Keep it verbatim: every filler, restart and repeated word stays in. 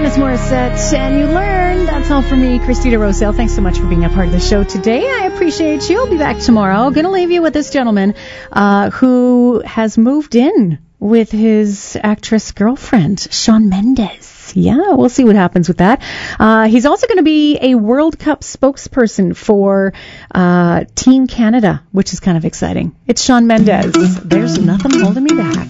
Alanis Morissette, and you learned. That's all for me, Christina Roselle. Thanks so much for being a part of the show today. I appreciate you. I'll be back tomorrow. Going to leave you with this gentleman uh, who has moved in with his actress girlfriend, Shawn Mendes. Yeah, we'll see what happens with that. Uh, he's also going to be a World Cup spokesperson for uh, Team Canada, which is kind of exciting. It's Shawn Mendes. There's nothing holding me back.